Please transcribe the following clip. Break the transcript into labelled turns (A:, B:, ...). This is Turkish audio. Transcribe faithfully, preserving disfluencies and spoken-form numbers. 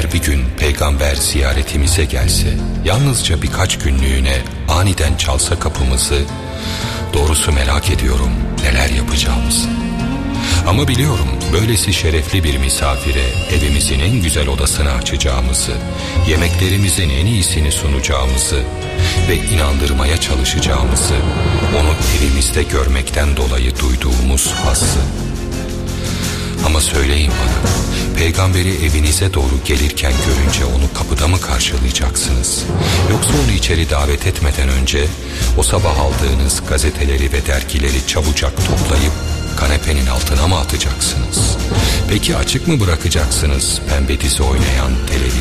A: Eğer bir gün peygamber ziyaretimize gelse, yalnızca birkaç günlüğüne aniden çalsa kapımızı, doğrusu merak ediyorum neler yapacağımızı. Ama biliyorum böylesi şerefli bir misafire evimizin en güzel odasını açacağımızı, yemeklerimizin en iyisini sunacağımızı ve inandırmaya çalışacağımızı, onu evimizde görmekten dolayı duyduğumuz hazzı. Ama söyleyin bana, peygamberi evinize doğru gelirken görünce onu kapıda mı karşılayacaksınız? Yoksa onu içeri davet etmeden önce o sabah aldığınız gazeteleri ve dergileri çabucak toplayıp kanepenin altına mı atacaksınız? Peki açık mı bırakacaksınız pembe dizi oynayan televizyonu?